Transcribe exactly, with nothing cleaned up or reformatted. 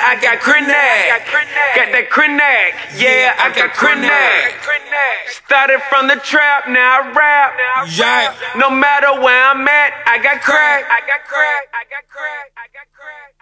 I got cognac. Got that cognac. Yeah, I got cognac. Started from the trap, now I rap. Yeah. No matter where I'm at, I got crack. I got crack. I got crack. I got crack.